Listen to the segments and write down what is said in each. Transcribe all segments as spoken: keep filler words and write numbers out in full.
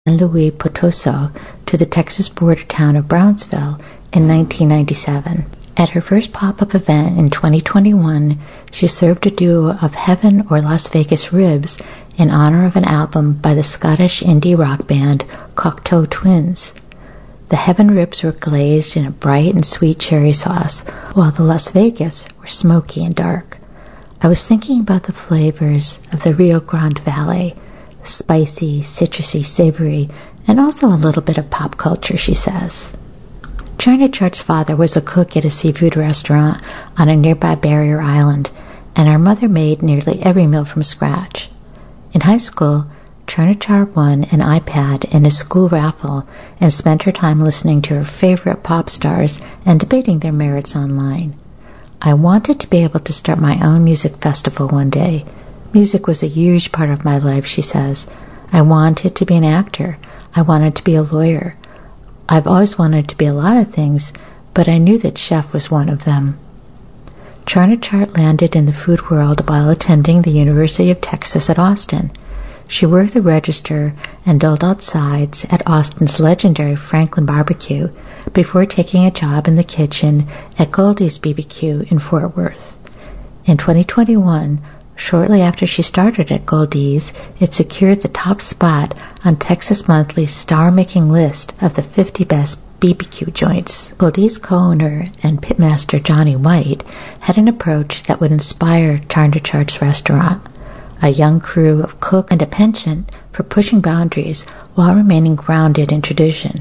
San Luis Potosi to the Texas border town of Brownsville in nineteen ninety-seven. At her first pop-up event in twenty twenty-one, she served a duo of Heaven or Las Vegas Ribs in honor of an album by the Scottish indie rock band Cocteau Twins. The Heaven ribs were glazed in a bright and sweet cherry sauce, while the Las Vegas were smoky and dark. I was thinking about the flavors of the Rio Grande Valley, spicy, citrusy, savory, and also a little bit of pop culture, she says. China Chart's father was a cook at a seafood restaurant on a nearby barrier island, and our mother made nearly every meal from scratch. In high school, China Chart won an iPad in a school raffle and spent her time listening to her favorite pop stars and debating their merits online. I wanted to be able to start my own music festival one day. Music was a huge part of my life, she says. I wanted to be an actor. I wanted to be a lawyer. I've always wanted to be a lot of things, but I knew that chef was one of them. China Chart landed in the food world while attending the University of Texas at Austin. She worked the register and doled out sides at Austin's legendary Franklin Barbecue before taking a job in the kitchen at Goldie's B B Q in Fort Worth. In twenty twenty-one, shortly after she started at Goldie's, it secured the top spot on Texas Monthly's star-making list of the fifty best B B Q joints. Goldie's co-owner and pitmaster Johnny White had an approach that would inspire China Chart's restaurant. A young crew of cook and a penchant for pushing boundaries while remaining grounded in tradition.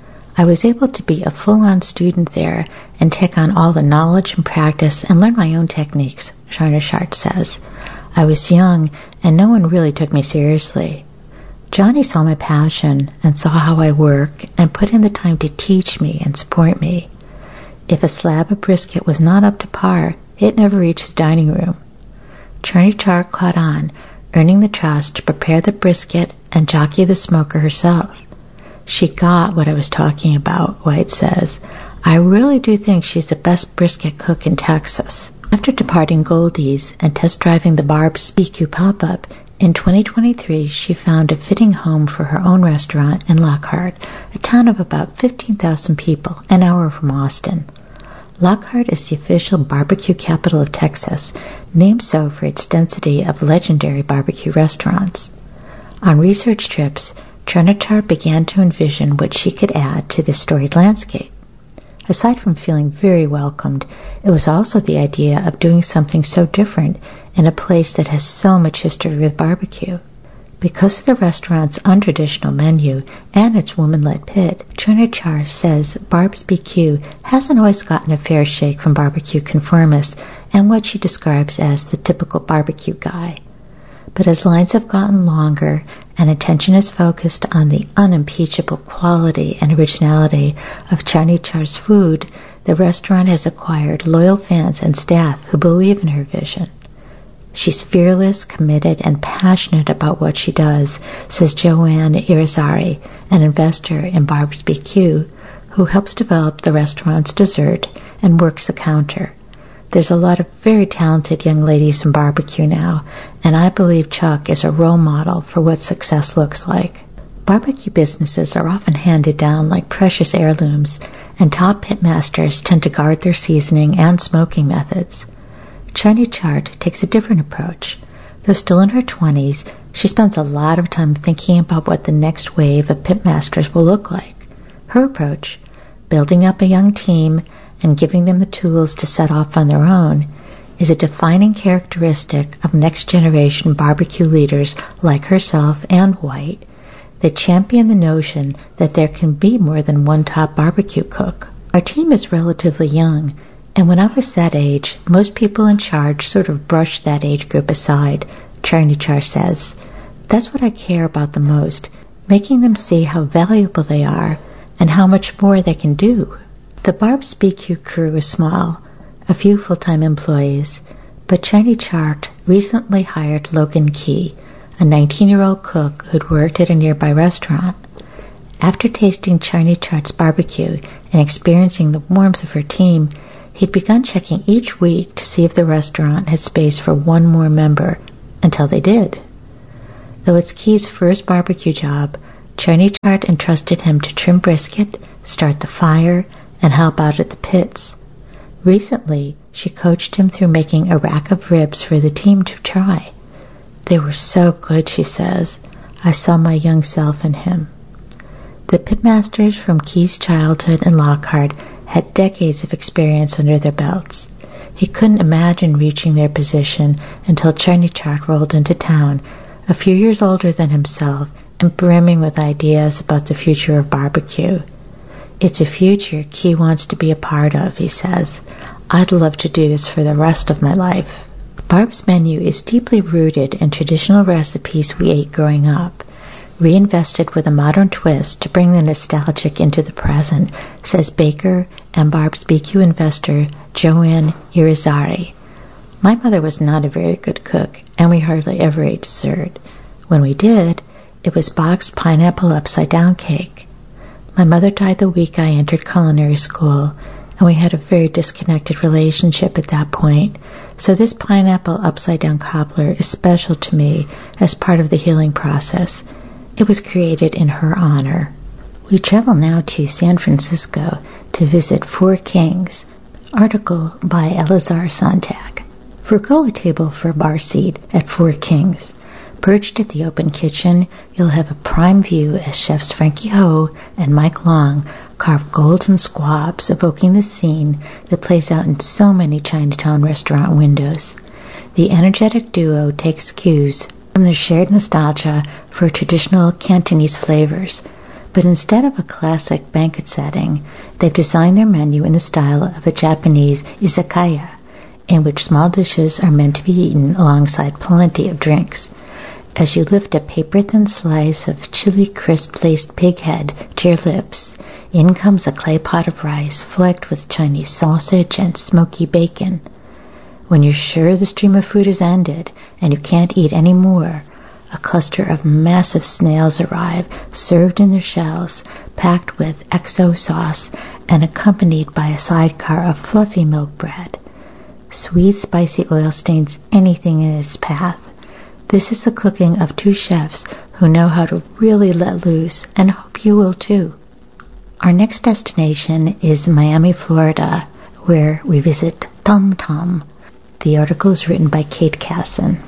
I was able to be a full-on student there and take on all the knowledge and practice and learn my own techniques, China Chart says. I was young and no one really took me seriously. Johnny saw my passion and saw how I work and put in the time to teach me and support me. If a slab of brisket was not up to par, it never reached the dining room. China Chart caught on, earning the trust to prepare the brisket and jockey the smoker herself. She got what I was talking about, White says. I really do think she's the best brisket cook in Texas. After departing Goldie's and test driving the Barb's B B Q pop-up, in twenty twenty-three she found a fitting home for her own restaurant in Lockhart, a town of about fifteen thousand people, an hour from Austin. Lockhart is the official barbecue capital of Texas, named so for its density of legendary barbecue restaurants. On research trips, China Chart began to envision what she could add to this storied landscape. Aside from feeling very welcomed, it was also the idea of doing something so different in a place that has so much history with barbecue. Because of the restaurant's untraditional menu and its woman-led pit, China Chart says Barb's B B Q hasn't always gotten a fair shake from barbecue conformists and what she describes as the typical barbecue guy. But as lines have gotten longer and attention is focused on the unimpeachable quality and originality of China Chart's food, the restaurant has acquired loyal fans and staff who believe in her vision. She's fearless, committed, and passionate about what she does, says Joanne Irizarry, an investor in Barb's B B Q, who helps develop the restaurant's dessert and works the counter. There's a lot of very talented young ladies in barbecue now, and I believe Chuck is a role model for what success looks like. Barbecue businesses are often handed down like precious heirlooms, and top pitmasters tend to guard their seasoning and smoking methods. China Chart takes a different approach. Though still in her twenties, she spends a lot of time thinking about what the next wave of pitmasters will look like. Her approach, building up a young team and giving them the tools to set off on their own, is a defining characteristic of next-generation barbecue leaders like herself and White that champion the notion that there can be more than one top barbecue cook. Our team is relatively young, and when I was that age, most people in charge sort of brushed that age group aside, China Chart says. That's what I care about the most, making them see how valuable they are and how much more they can do. The Barb's B B Q crew is small, a few full-time employees, but China Chart recently hired Logan Key, a nineteen-year-old cook who'd worked at a nearby restaurant. After tasting China Chart's barbecue and experiencing the warmth of her team, he'd begun checking each week to see if the restaurant had space for one more member, until they did. Though it's Key's first barbecue job, Chart entrusted him to trim brisket, start the fire, and help out at the pits. Recently, she coached him through making a rack of ribs for the team to try. They were so good, she says. I saw my young self in him. The pitmasters from Key's childhood and Lockhart had decades of experience under their belts. He couldn't imagine reaching their position until Chart rolled into town, a few years older than himself and brimming with ideas about the future of barbecue. It's a future Key wants to be a part of, he says. I'd love to do this for the rest of my life. Barb's menu is deeply rooted in traditional recipes we ate growing up, reinvested with a modern twist to bring the nostalgic into the present, says baker and Barb's B Q investor Joanne Irizarry. My mother was not a very good cook, and we hardly ever ate dessert. When we did, it was boxed pineapple upside-down cake. My mother died the week I entered culinary school, and we had a very disconnected relationship at that point, so this pineapple upside-down cobbler is special to me as part of the healing process. It was created in her honor. We travel now to San Francisco to visit Four Kings. Article by Elazar Sontag. Forgo a table for a bar seat at Four Kings. Perched at the open kitchen, you'll have a prime view as chefs Frankie Ho and Mike Long carve golden squabs, evoking the scene that plays out in so many Chinatown restaurant windows. The energetic duo takes cues from their shared nostalgia for traditional Cantonese flavors, but instead of a classic banquet setting, they've designed their menu in the style of a Japanese izakaya, in which small dishes are meant to be eaten alongside plenty of drinks. As you lift a paper-thin slice of chili crisp-laced pig head to your lips, in comes a clay pot of rice flecked with Chinese sausage and smoky bacon. When you're sure the stream of food is ended and you can't eat any more, a cluster of massive snails arrive, served in their shells, packed with X O sauce and accompanied by a sidecar of fluffy milk bread. Sweet, spicy oil stains anything in its path. This is the cooking of two chefs who know how to really let loose, and hope you will too. Our next destination is Miami, Florida, where we visit Tom Tom. The article is written by Kate Casson.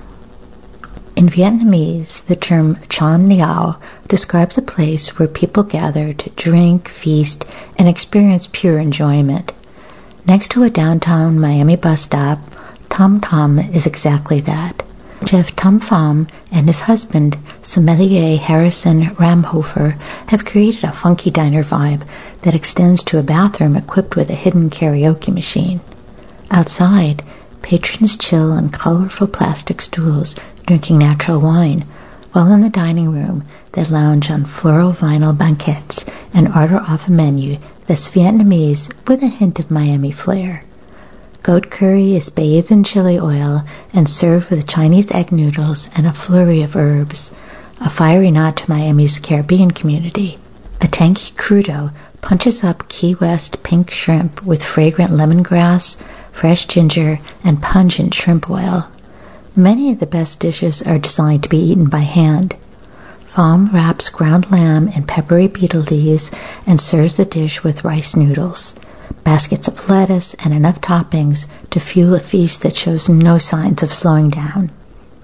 In Vietnamese, the term Chon Niao describes a place where people gather to drink, feast, and experience pure enjoyment. Next to a downtown Miami bus stop, Tom Tom is exactly that. Chef Tom Pham and his husband, sommelier Harrison Ramhofer, have created a funky diner vibe that extends to a bathroom equipped with a hidden karaoke machine. Outside, patrons chill on colorful plastic stools, drinking natural wine, while in the dining room they lounge on floral vinyl banquettes and order off a menu that's Vietnamese with a hint of Miami flair. Goat curry is bathed in chili oil and served with Chinese egg noodles and a flurry of herbs, a fiery nod to Miami's Caribbean community. A tangy crudo punches up Key West pink shrimp with fragrant lemongrass, fresh ginger, and pungent shrimp oil. Many of the best dishes are designed to be eaten by hand. Pham wraps ground lamb in peppery betel leaves and serves the dish with rice noodles, baskets of lettuce, and enough toppings to fuel a feast that shows no signs of slowing down.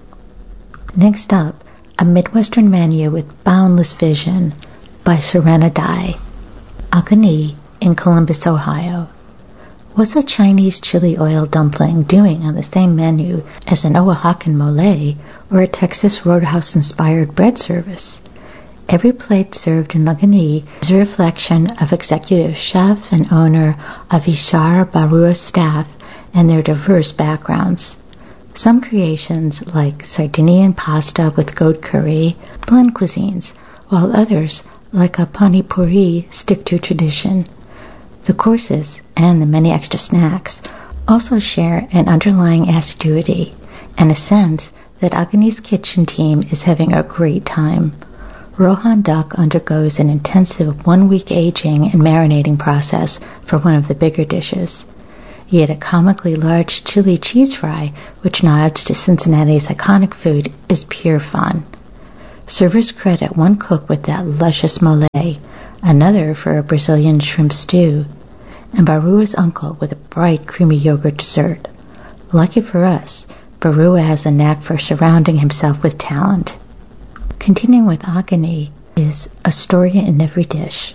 Next up, a Midwestern menu with boundless vision by Serena Dai. Agani in Columbus, Ohio. What's a Chinese chili oil dumpling doing on the same menu as an Oaxacan mole or a Texas Roadhouse-inspired bread service? Every plate served in Agani is a reflection of executive chef and owner Avishar Barua's staff and their diverse backgrounds. Some creations, like Sardinian pasta with goat curry, blend cuisines, while others, like a pani puri, stick to tradition. The courses, and the many extra snacks, also share an underlying assiduity and a sense that Agani's kitchen team is having a great time. Rohan duck undergoes an intensive one-week aging and marinating process for one of the bigger dishes. Yet a comically large chili cheese fry, which nods to Cincinnati's iconic food, is pure fun. Servers credit one cook with that luscious mole, another for a Brazilian shrimp stew, and Barua's uncle with a bright creamy yogurt dessert. Lucky for us, Barua has a knack for surrounding himself with talent. Continuing with Agni is a story in every dish.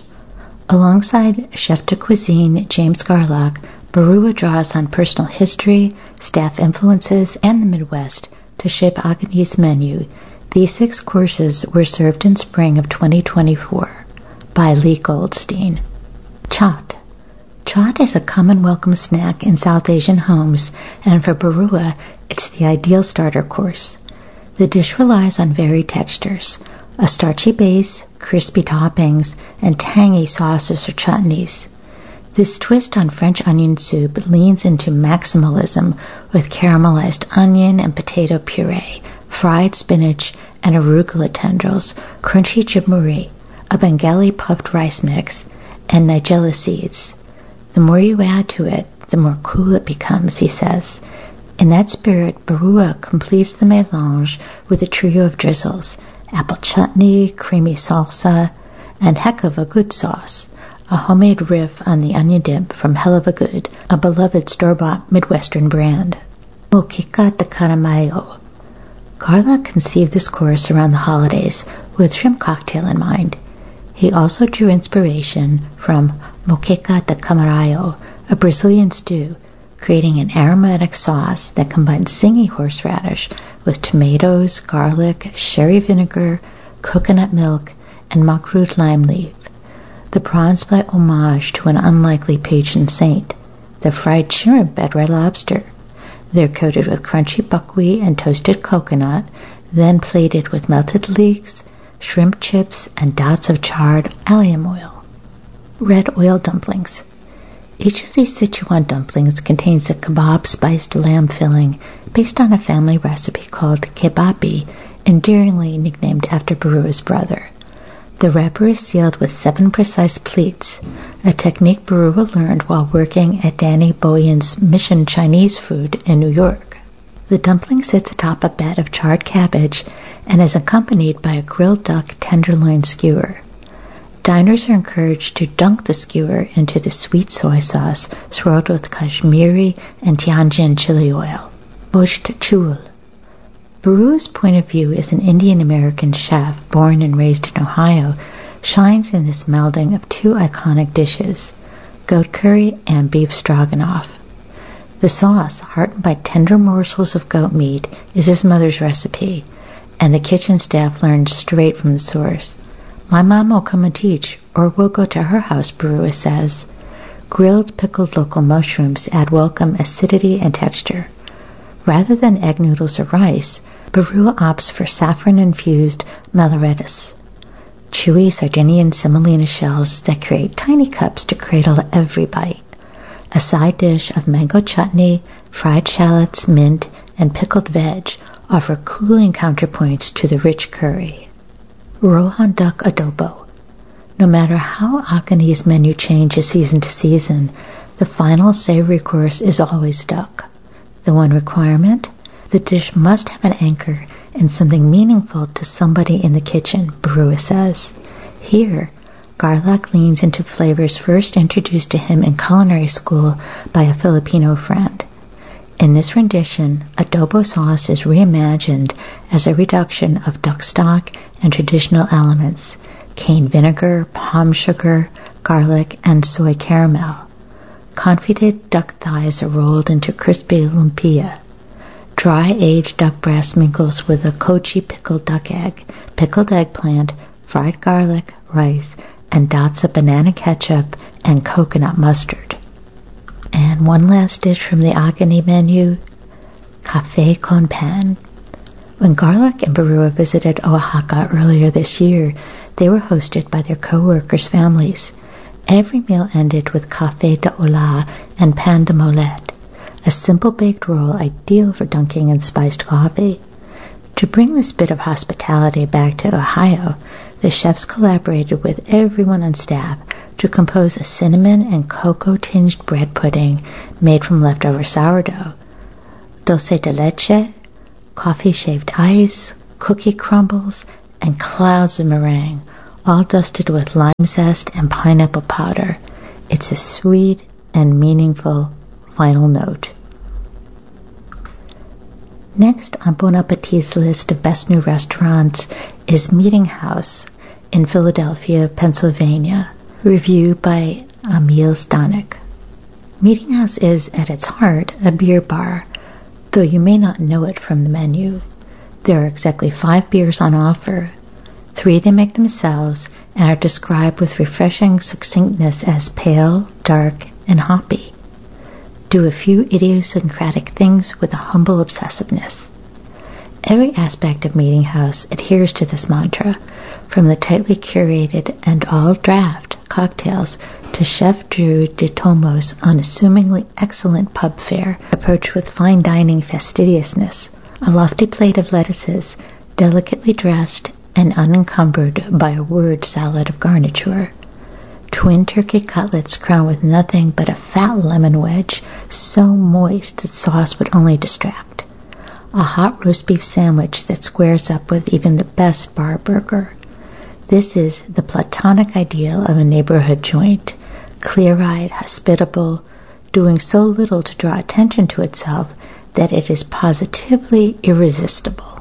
Alongside chef de cuisine James Garlock, Barua draws on personal history, staff influences, and the Midwest to shape Agni's menu. These six courses were served in spring of twenty twenty-four by Lee Goldstein. Chaat. Chaat is a common welcome snack in South Asian homes, and for Barua, it's the ideal starter course. The dish relies on varied textures, a starchy base, crispy toppings, and tangy sauces or chutneys. This twist on French onion soup leans into maximalism with caramelized onion and potato puree, fried spinach, and arugula tendrils, crunchy chimuri, a Bengali puffed rice mix, and nigella seeds. The more you add to it, the more cool it becomes, he says. In that spirit, Barua completes the melange with a trio of drizzles, apple chutney, creamy salsa, and heck of a good sauce, a homemade riff on the onion dip from Hell of a Good, a beloved store-bought Midwestern brand. Moqueca de Caramayo. Garlock conceived this course around the holidays with shrimp cocktail in mind. He also drew inspiration from Moqueca de Camarão, a Brazilian stew, creating an aromatic sauce that combines zingy horseradish with tomatoes, garlic, sherry vinegar, coconut milk, and makroot lime leaf. The prawns pay homage to an unlikely patron saint, the fried shrimp at Red Lobster. They're coated with crunchy buckwheat and toasted coconut, then plated with melted leeks, shrimp chips, and dots of charred allium oil. Red oil dumplings. Each of these Sichuan dumplings contains a kebab-spiced lamb filling based on a family recipe called kebabi, endearingly nicknamed after Barua's brother. The wrapper is sealed with seven precise pleats, a technique Barua learned while working at Danny Boyan's Mission Chinese Food in New York. The dumpling sits atop a bed of charred cabbage and is accompanied by a grilled duck tenderloin skewer. Diners are encouraged to dunk the skewer into the sweet soy sauce swirled with Kashmiri and Tianjin chili oil. Bosht chul. Barua's point of view as an Indian-American chef born and raised in Ohio shines in this melding of two iconic dishes, goat curry and beef stroganoff. The sauce, heartened by tender morsels of goat meat, is his mother's recipe, and the kitchen staff learned straight from the source. My mom will come and teach, or we'll go to her house, Barua says. Grilled pickled local mushrooms add welcome acidity and texture. Rather than egg noodles or rice, Barua opts for saffron-infused mellerettes, chewy Sardinian semolina shells that create tiny cups to cradle every bite. A side dish of mango chutney, fried shallots, mint, and pickled veg offer cooling counterpoints to the rich curry. Rohan duck adobo. No matter how Agni's menu changes season to season, the final savory course is always duck. The one requirement? The dish must have an anchor and something meaningful to somebody in the kitchen, Barua says. Here, Garlock leans into flavors first introduced to him in culinary school by a Filipino friend. In this rendition, adobo sauce is reimagined as a reduction of duck stock and traditional elements, cane vinegar, palm sugar, garlic, and soy caramel. Confited duck thighs are rolled into crispy lumpia. Dry aged duck breast mingles with a kochi pickled duck egg, pickled eggplant, fried garlic, rice, and dots of banana ketchup and coconut mustard. And one last dish from the Agni menu, café con pan. When Garlock and Barua visited Oaxaca earlier this year, they were hosted by their co-workers' families. Every meal ended with café de hola and pan de molette, a simple baked roll ideal for dunking in spiced coffee. To bring this bit of hospitality back to Ohio, the chefs collaborated with everyone on staff to compose a cinnamon and cocoa-tinged bread pudding made from leftover sourdough, dulce de leche, coffee-shaved ice, cookie crumbles, and clouds of meringue, all dusted with lime zest and pineapple powder. It's a sweet and meaningful final note. Next on Bon Appetit's list of best new restaurants is Meeting House in Philadelphia, Pennsylvania, reviewed by Emil Stanek. Meeting House is, at its heart, a beer bar, though you may not know it from the menu. There are exactly five beers on offer. Three they make themselves and are described with refreshing succinctness as pale, dark, and hoppy. Do a few idiosyncratic things with a humble obsessiveness. Every aspect of Meeting House adheres to this mantra, from the tightly curated and all-draft cocktails to Chef Drew de Tomo's unassumingly excellent pub fare approached with fine dining fastidiousness, a lofty plate of lettuces, delicately dressed and unencumbered by a word salad of garniture. Twin turkey cutlets crowned with nothing but a fat lemon wedge, so moist that sauce would only distract. A hot roast beef sandwich that squares up with even the best bar burger. This is the platonic ideal of a neighborhood joint, clear-eyed, hospitable, doing so little to draw attention to itself that it is positively irresistible.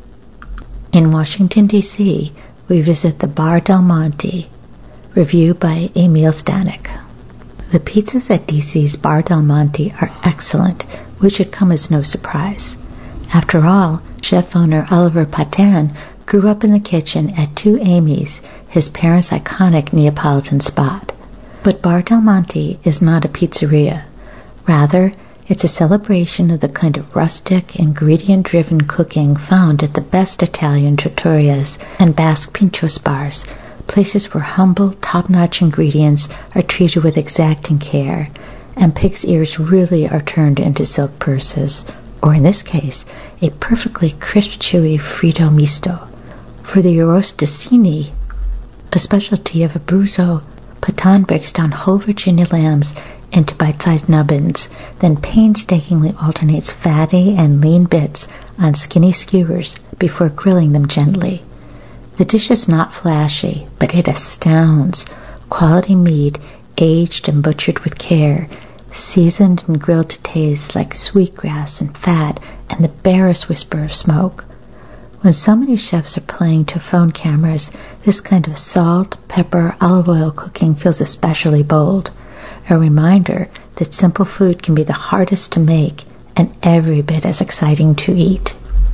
In Washington, D C, we visit the Bar Del Monte, reviewed by Emil Stanek. The pizzas at D C's Bar Del Monte are excellent, which should come as no surprise. After all, chef owner Oliver Patin grew up in the kitchen at Two Amy's, his parents' iconic Neapolitan spot. But Bar Del Monte is not a pizzeria. Rather, it's a celebration of the kind of rustic, ingredient-driven cooking found at the best Italian trattorias and Basque pinchos bars, places where humble, top-notch ingredients are treated with exacting care, and pig's ears really are turned into silk purses, or in this case, a perfectly crisp, chewy fritto misto. For the arrosticini, a specialty of Abruzzo, Patin breaks down whole Virginia lambs into bite-sized nubbins, then painstakingly alternates fatty and lean bits on skinny skewers before grilling them gently. The dish is not flashy, but it astounds. Quality meat, aged and butchered with care, seasoned and grilled to taste like sweetgrass and fat and the barest whisper of smoke. When so many chefs are playing to phone cameras, this kind of salt, pepper, olive oil cooking feels especially bold. A reminder that simple food can be the hardest to make and every bit as exciting to eat.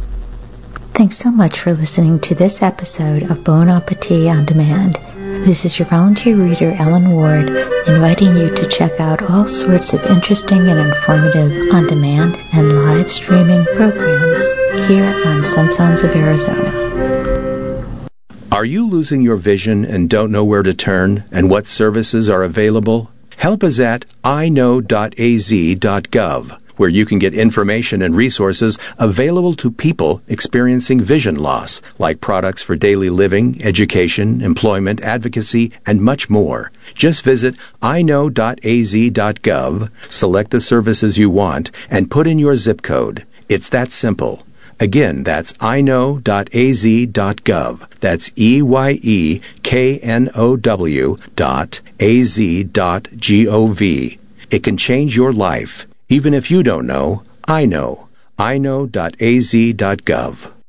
Thanks so much for listening to this episode of Bon Appetit On Demand. This is your volunteer reader, Ellen Ward, inviting you to check out all sorts of interesting and informative on-demand and live streaming programs here on Sun Sounds of Arizona. Are you losing your vision and don't know where to turn and what services are available? Help is at i know dot a z dot gov, where you can get information and resources available to people experiencing vision loss, like products for daily living, education, employment, advocacy, and much more. Just visit i know dot a z dot gov, select the services you want, and put in your zip code. It's that simple. Again, that's i know dot a z dot gov. That's E Y E K N O W dot A Z dot G O V. It can change your life. Even if you don't know, I know. i know dot a z dot gov.